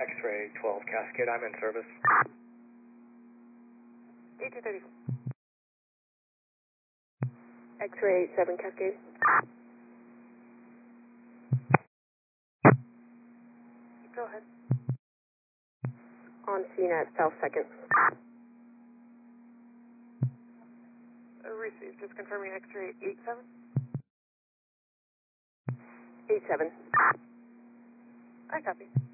X-ray 12 Cascade, I'm in service. 8234. X-ray 7 Cascade. Go ahead. On scene at South 2nd. Received. Just confirming X-ray 87. 87. I copy.